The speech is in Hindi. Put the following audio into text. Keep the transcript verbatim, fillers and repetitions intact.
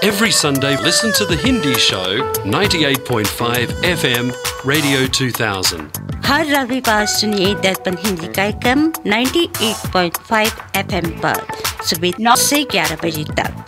Every Sunday, listen to the Hindi show ninety-eight point five F M Radio two thousand. हर रविवार सुनिए दर्पण हिंदी कार्यक्रम अट्ठानवे पॉइंट पाँच एफ एम पर सुबह नौ से ग्यारह बजे तक।